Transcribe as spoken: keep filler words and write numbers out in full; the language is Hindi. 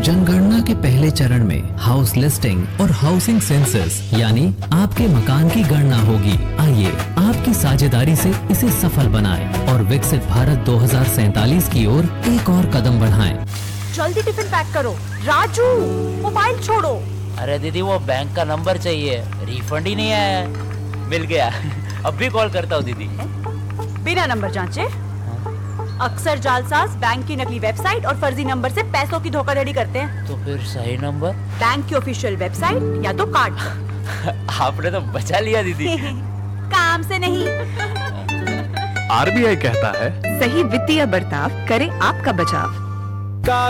जनगणना के पहले चरण में हाउस लिस्टिंग और हाउसिंग सेंसस यानी आपके मकान की गणना होगी। आइए आपकी साझेदारी से इसे सफल बनाएं और विकसित भारत दो हज़ार सैतालीस की ओर एक और कदम बढ़ाएं। जल्दी टिफिन पैक करो। राजू, मोबाइल छोड़ो। अरे दीदी वो बैंक का नंबर चाहिए, रिफंड ही नहीं आया है। मिल गया। अब भी कॉल करता हूँ दीदी। बिना नंबर जांचे अक्सर जालसाज बैंक की नकली वेबसाइट और फर्जी नंबर से पैसों की धोखाधड़ी करते हैं। तो फिर सही नंबर? बैंक की ऑफिशियल वेबसाइट या तो कार्ड पर। आपने तो बचा लिया दीदी। काम से नहीं। आर बी आई कहता है, सही वित्तीय बर्ताव करे आपका बचाव।